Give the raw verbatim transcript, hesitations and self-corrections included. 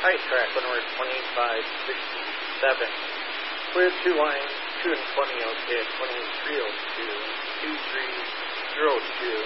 Right track on order twenty-five sixty-seven. Clear two lines, two and twenty, okay, twenty-three oh two, two three zero two.